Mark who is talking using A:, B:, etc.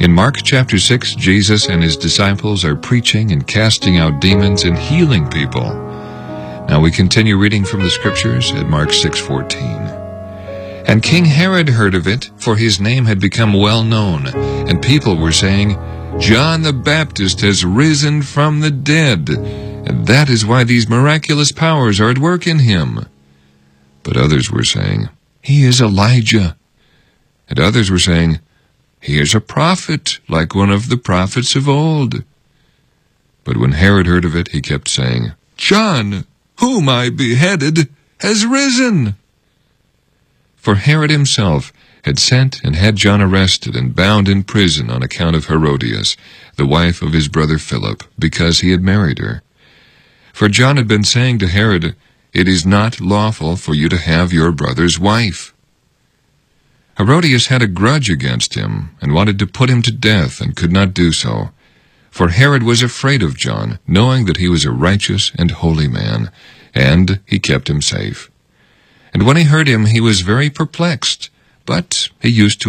A: In Mark chapter 6, Jesus and his disciples are preaching and casting out demons and healing people. Now we continue reading from the scriptures at Mark 6:14. And King Herod heard of it, for his name had become well known, and people were saying, John the Baptist has risen from the dead, and that is why these miraculous powers are at work in him. But others were saying, he is Elijah. And others were saying, he is a prophet, like one of the prophets of old. But when Herod heard of it, he kept saying, John, whom I beheaded, has risen. For Herod himself had sent and had John arrested and bound in prison on account of Herodias, the wife of his brother Philip, because he had married her. For John had been saying to Herod, it is not lawful for you to have your brother's wife. Herodias had a grudge against him and wanted to put him to death and could not do so. For Herod was afraid of John, knowing that he was a righteous and holy man, and he kept him safe. And when he heard him, he was very perplexed, but he used to